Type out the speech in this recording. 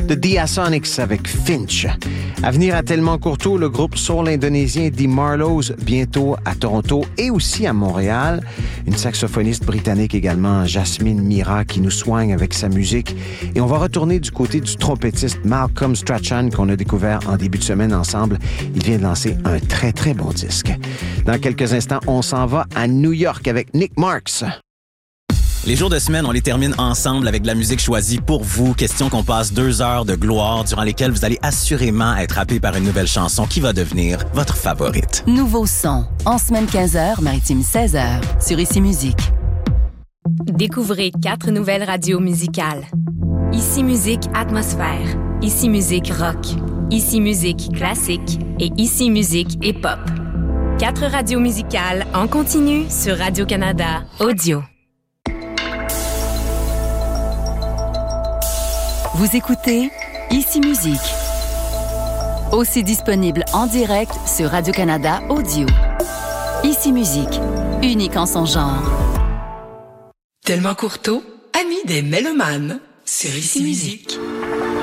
The Diasonics avec Finch. À venir à Tellement Courteau, le groupe soul indonésien The Marlows, bientôt à Toronto et aussi à Montréal. Une saxophoniste britannique également, Jasmine Mira, qui nous soigne avec sa musique. Et on va retourner du côté du trompettiste Malcolm Strachan qu'on a découvert en début de semaine ensemble. Il vient de lancer un très, très bon disque. Dans quelques instants, on s'en va à New York avec Nick Marks. Les jours de semaine, on les termine ensemble avec de la musique choisie pour vous. Question qu'on passe 2 heures de gloire durant lesquelles vous allez assurément être happé par une nouvelle chanson qui va devenir votre favorite. Nouveau son, en semaine 15h, maritime 16h, sur Ici Musique. Découvrez 4 nouvelles radios musicales. Ici Musique Atmosphère, Ici Musique Rock, Ici Musique Classique et Ici Musique Hip-Hop. 4 radios musicales en continu sur Radio-Canada Audio. Vous écoutez Ici Musique. Aussi disponible en direct sur Radio-Canada Audio. Ici Musique, unique en son genre. Tellement Courteau, ami des mélomanes, sur Ici Musique.